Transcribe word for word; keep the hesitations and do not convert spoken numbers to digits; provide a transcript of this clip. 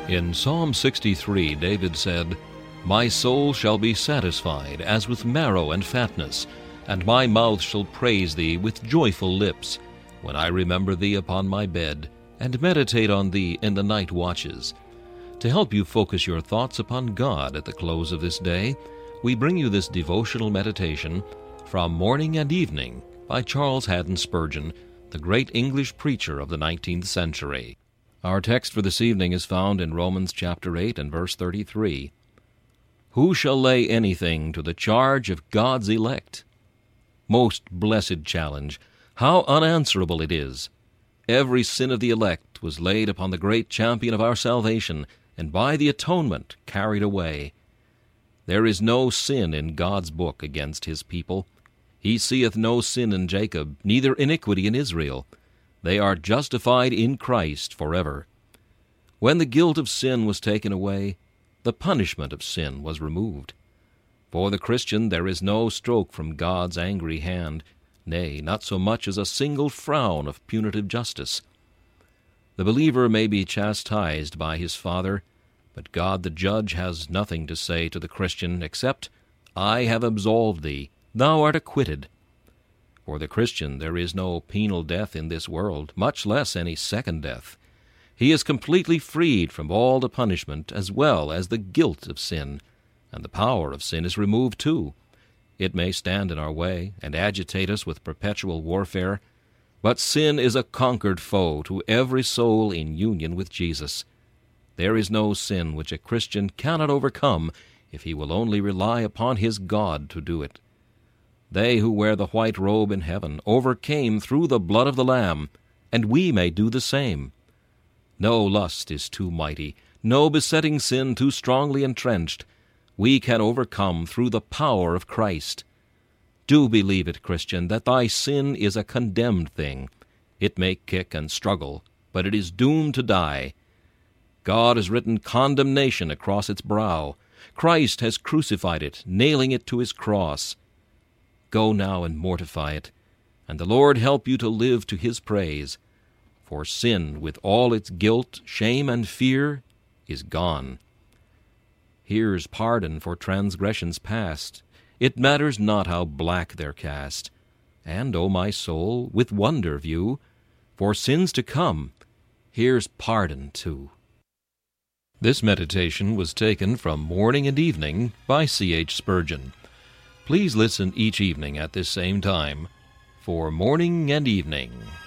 In Psalm sixty-three, David said, "My soul shall be satisfied as with marrow and fatness, and my mouth shall praise thee with joyful lips, when I remember thee upon my bed, and meditate on thee in the night watches." To help you focus your thoughts upon God at the close of this day, we bring you this devotional meditation from Morning and Evening by Charles Haddon Spurgeon, the great English preacher of the nineteenth century. Our text for this evening is found in Romans chapter eight and verse thirty-three. Who shall lay anything to the charge of God's elect? Most blessed challenge! How unanswerable it is! Every sin of the elect was laid upon the great champion of our salvation, and by the atonement carried away. There is no sin in God's book against his people. He seeth no sin in Jacob, neither iniquity in Israel. They are justified in Christ forever. When the guilt of sin was taken away, the punishment of sin was removed. For the Christian there is no stroke from God's angry hand, nay, not so much as a single frown of punitive justice. The believer may be chastised by his Father, but God the Judge has nothing to say to the Christian except, "I have absolved thee, thou art acquitted." For the Christian there is no penal death in this world, much less any second death. He is completely freed from all the punishment as well as the guilt of sin, and the power of sin is removed too. It may stand in our way and agitate us with perpetual warfare, but sin is a conquered foe to every soul in union with Jesus. There is no sin which a Christian cannot overcome if he will only rely upon his God to do it. They who wear the white robe in heaven overcame through the blood of the Lamb, and we may do the same. No lust is too mighty, no besetting sin too strongly entrenched. We can overcome through the power of Christ. Do believe it, Christian, that thy sin is a condemned thing. It may kick and struggle, but it is doomed to die. God has written condemnation across its brow. Christ has crucified it, nailing it to his cross. Go now and mortify it, and the Lord help you to live to his praise. For sin, with all its guilt, shame, and fear, is gone. Here's pardon for transgressions past. It matters not how black they're cast. And, O my soul, with wonder view, for sins to come, here's pardon too. This meditation was taken from Morning and Evening by C H Spurgeon. Please listen each evening at this same time for Morning and Evening.